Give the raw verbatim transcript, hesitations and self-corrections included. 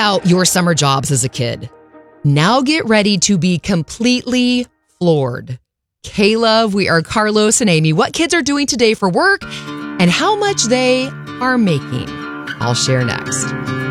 about your summer jobs as a kid. Now get ready to be completely floored. K-Love, we are Carlos and Amy. What kids are doing today for work and how much they are making. I'll share next.